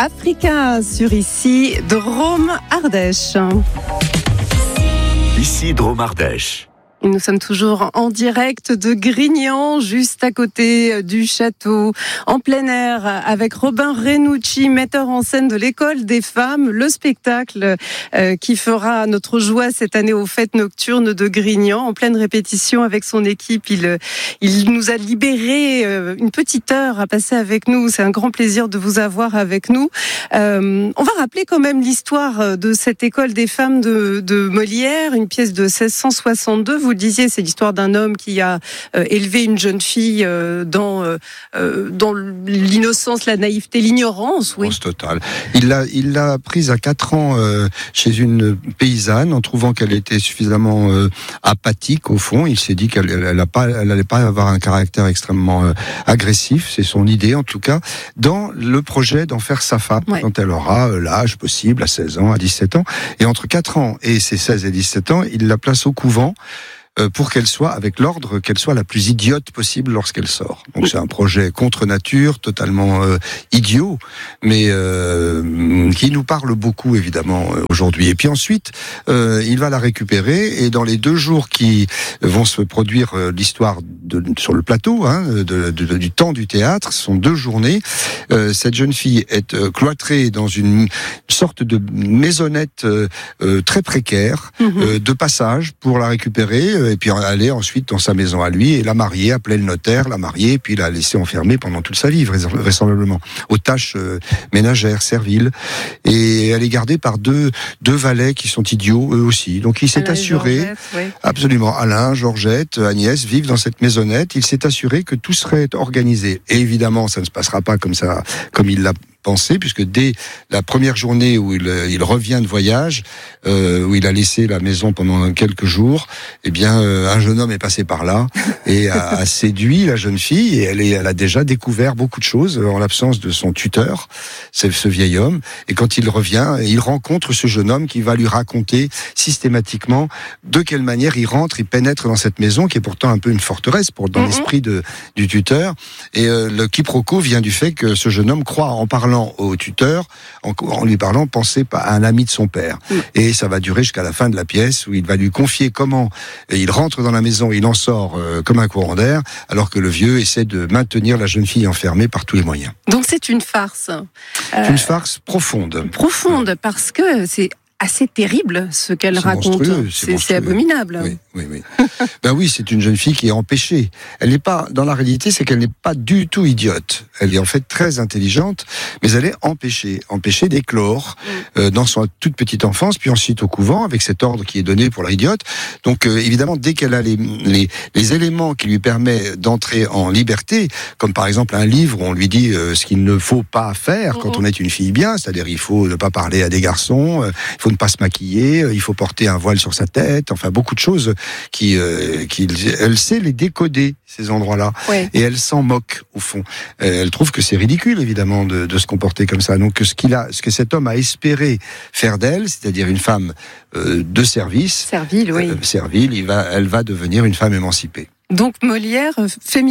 Africa sur ici, Drôme-Ardèche. Ici, Drôme-Ardèche. Nous sommes toujours en direct de Grignan, juste à côté du château, en plein air, avec Robin Renucci, metteur en scène de l'École des femmes, le spectacle qui fera notre joie cette année aux fêtes nocturnes de Grignan, en pleine répétition avec son équipe. Il nous a libéré une petite heure à passer avec nous. C'est un grand plaisir de vous avoir avec nous. On va rappeler quand même l'histoire de cette École des femmes de Molière, une pièce de 1662. Vous le disiez, c'est l'histoire d'un homme qui a élevé une jeune fille dans l'innocence, la naïveté, l'ignorance. Oui. Totale. Il l'a prise à 4 ans chez une paysanne en trouvant qu'elle était suffisamment apathique au fond. Il s'est dit qu'elle n'allait pas avoir un caractère extrêmement agressif, c'est son idée en tout cas, dans le projet d'en faire sa femme quand elle aura l'âge possible, à 16 ans, à 17 ans. Et entre 4 ans et ses 16 et 17 ans, il la place au couvent pour qu'elle soit, avec l'ordre, qu'elle soit la plus idiote possible lorsqu'elle sort. Donc c'est un projet contre nature, totalement idiot, mais qui nous parle beaucoup évidemment aujourd'hui. Et puis ensuite, il va la récupérer et dans les 2 jours qui vont se produire l'histoire sur le plateau du temps du théâtre, ce sont 2 journées. Cette jeune fille est cloîtrée dans une sorte de maisonnette très précaire de passage pour la récupérer. Et puis aller ensuite dans sa maison à lui et la marier, appeler le notaire, la marier, et puis la laisser enfermée pendant toute sa vie, vraisemblablement, aux tâches ménagères, serviles. Et elle est gardée par deux valets qui sont idiots, eux aussi. Donc il s'est assuré, absolument, Alain, Georgette, Agnès vivent dans cette maisonnette. Il s'est assuré que tout serait organisé. Et évidemment, ça ne se passera pas comme ça, comme il l'a pensé, puisque dès la première journée où il revient de voyage, où il a laissé la maison pendant quelques jours, eh bien, un jeune homme est passé par là et a séduit la jeune fille, et elle a déjà découvert beaucoup de choses en l'absence de son tuteur, c'est ce vieil homme. Et quand il revient, il rencontre ce jeune homme qui va lui raconter systématiquement de quelle manière il rentre, il pénètre dans cette maison qui est pourtant un peu une forteresse dans l'esprit du tuteur. Et le quiproquo vient du fait que ce jeune homme croit, en parlant au tuteur, en lui parlant, penser à un ami de son père. Et ça va durer jusqu'à la fin de la pièce où il va lui confier comment il rentre dans la maison, il en sort comme un courant d'air, alors que le vieux essaie de maintenir la jeune fille enfermée par tous les moyens. Donc c'est une farce. Une farce profonde. Profonde, parce que c'est assez terrible ce qu'elle raconte. C'est abominable. Oui. Ben oui, c'est une jeune fille qui est empêchée. Elle n'est pas, dans la réalité, c'est qu'elle n'est pas du tout idiote. Elle est en fait très intelligente, mais elle est empêchée d'éclore dans son toute petite enfance, puis ensuite au couvent, avec cet ordre qui est donné pour l'idiote. Donc évidemment, dès qu'elle a les éléments qui lui permettent d'entrer en liberté, comme par exemple un livre où on lui dit ce qu'il ne faut pas faire quand on est une fille bien, c'est-à-dire il faut ne pas parler à des garçons, il faut ne pas se maquiller, il faut porter un voile sur sa tête, enfin beaucoup de choses elle sait les décoder, ces endroits-là, et elle s'en moque au fond. Elle trouve que c'est ridicule évidemment de se comporter comme ça. Donc ce que cet homme a espéré faire d'elle, c'est-à-dire une femme de service, servile, elle va devenir une femme émancipée. Donc Molière, féministe ?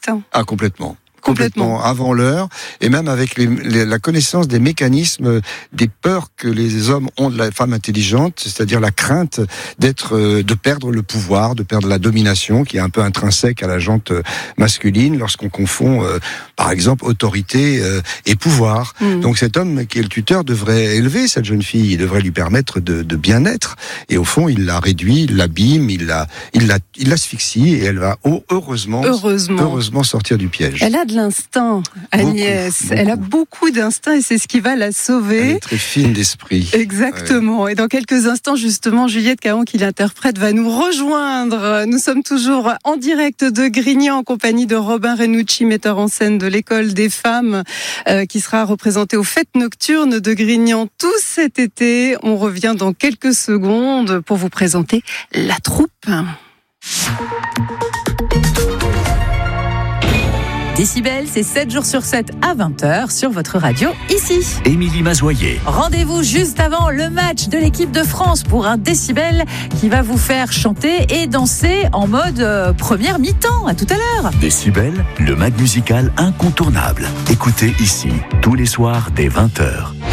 Ah, complètement avant l'heure, et même avec la connaissance des mécanismes, des peurs que les hommes ont de la femme intelligente, c'est-à-dire la crainte de perdre le pouvoir, de perdre la domination, qui est un peu intrinsèque à la jante masculine, lorsqu'on confond, par exemple, autorité et pouvoir. Donc cet homme qui est le tuteur devrait élever cette jeune fille, il devrait lui permettre de bien être, et au fond, il la réduit, il l'abîme, il l'asphyxie, et elle va heureusement sortir du piège. Elle a de l'instinct, Agnès. Beaucoup. Elle a beaucoup d'instinct et c'est ce qui va la sauver. Elle est très fine d'esprit. Exactement. Ouais. Et dans quelques instants, justement, Juliette Caron, qui l'interprète, va nous rejoindre. Nous sommes toujours en direct de Grignan en compagnie de Robin Renucci, metteur en scène de l'École des femmes, qui sera représenté aux fêtes nocturnes de Grignan tout cet été. On revient dans quelques secondes pour vous présenter la troupe. Décibel, c'est 7 jours sur 7 à 20h sur votre radio ici. Émilie Mazoyer. Rendez-vous juste avant le match de l'équipe de France pour un Décibel qui va vous faire chanter et danser en mode première mi-temps. À tout à l'heure. Décibel, le mag musical incontournable. Écoutez ici, tous les soirs dès 20h.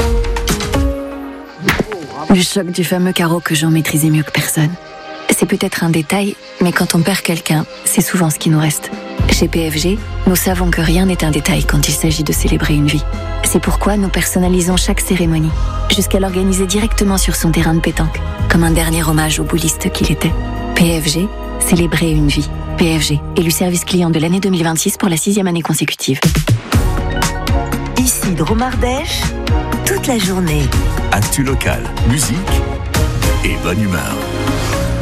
Le choc du fameux carreau que Jean maîtrisait mieux que personne. C'est peut-être un détail, mais quand on perd quelqu'un, c'est souvent ce qui nous reste. Chez PFG, nous savons que rien n'est un détail quand il s'agit de célébrer une vie. C'est pourquoi nous personnalisons chaque cérémonie, jusqu'à l'organiser directement sur son terrain de pétanque, comme un dernier hommage au bouliste qu'il était. PFG, célébrer une vie. PFG, élu service client de l'année 2026 pour la 6e année consécutive. Ici Drôme-Ardèche, toute la journée. Actu local, musique et bonne humeur.